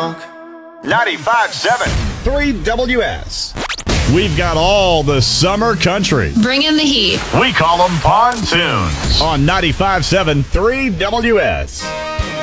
talk. 95.7. 3WS. We've got all the summer country Bring in the heat. We call them pontoons. on 95.7 3WS.